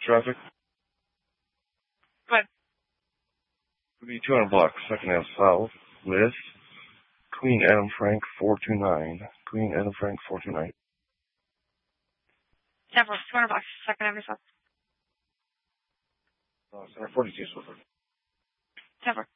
traffic? Go ahead. Would be 200 blocks, 2nd Ave South, with Queen Adam Frank 429. Queen Adam Frank 429. 200 bucks, 2nd Avenue South. 42 so far. 10